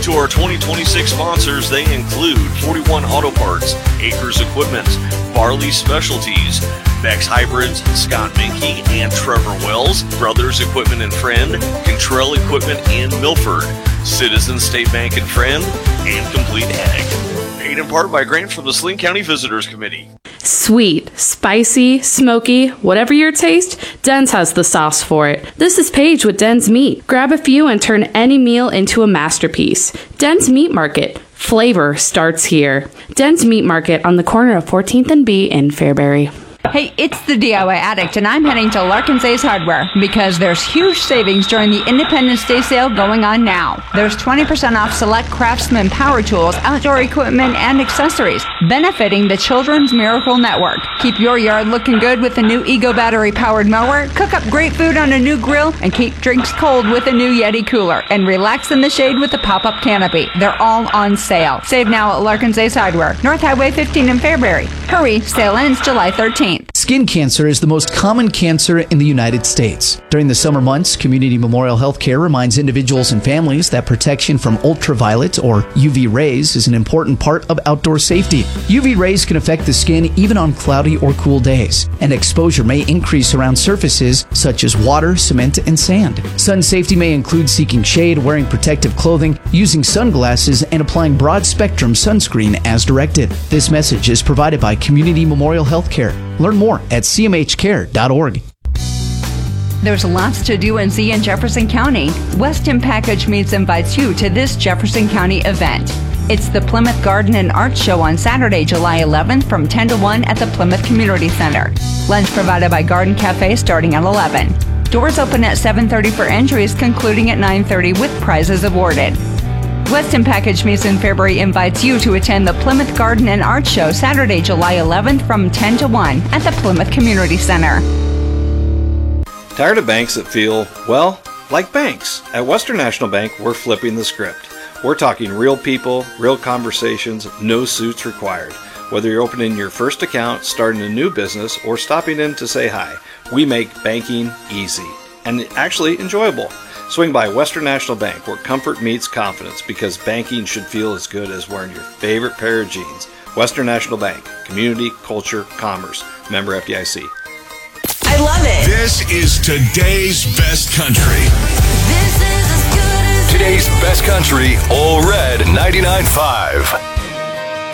To our 2026 sponsors, they include 41 Auto Parts, Acres Equipment, Barley Specialties, Beck's Hybrids, Scott Minke and Trevor Wells, Brothers Equipment and Friend, Contrell Equipment in Milford, Citizen State Bank and Friend, and Complete Ag. Paid in part by grant from the Saline County Visitors Committee. Sweet, spicy, smoky, whatever your taste, Den's has the sauce for it. This is Paige with Den's Meat. Grab a few and turn any meal into a masterpiece. Den's Meat Market. Flavor starts here. Den's Meat Market on the corner of 14th and B in Fairbury. Hey, it's the DIY Addict, and I'm heading to Larkin's Ace Hardware because there's huge savings during the Independence Day sale going on now. There's 20% off select Craftsman power tools, outdoor equipment, and accessories, benefiting the Children's Miracle Network. Keep your yard looking good with a new Ego battery-powered mower, cook up great food on a new grill, and keep drinks cold with a new Yeti cooler, and relax in the shade with a pop-up canopy. They're all on sale. Save now at Larkin's Ace Hardware, North Highway 15 in Fairbury. Hurry, sale ends July 13th. Skin cancer is the most common cancer in the United States. During the summer months, Community Memorial Healthcare reminds individuals and families that protection from ultraviolet or UV rays is an important part of outdoor safety. UV rays can affect the skin even on cloudy or cool days, and exposure may increase around surfaces such as water, cement, and sand. Sun safety may include seeking shade, wearing protective clothing, using sunglasses, and applying broad-spectrum sunscreen as directed. This message is provided by Community Memorial Healthcare. Learn more at cmhcare.org. There's lots to do and see in Jefferson County. Weston Package Meats invites you to this Jefferson County event. It's the Plymouth Garden and Art Show on Saturday, July 11th from 10 to 1 at the Plymouth Community Center. Lunch provided by Garden Cafe starting at 11. Doors open at 7:30 for entries, concluding at 9:30 with prizes awarded. Weston Package Meats in Fairbury invites you to attend the Plymouth Garden and Art Show Saturday, July 11th from 10 to 1 at the Plymouth Community Center. Tired of banks that feel, well, like banks? At Western National Bank, we're flipping the script. We're talking real people, real conversations, no suits required. Whether you're opening your first account, starting a new business, or stopping in to say hi, we make banking easy and actually enjoyable. Swing by Western National Bank, where comfort meets confidence, because banking should feel as good as wearing your favorite pair of jeans. Western National Bank. Community, culture, commerce. Member FDIC. I love it. This is today's best country. This is as good as Today's best country, All Red 99.5.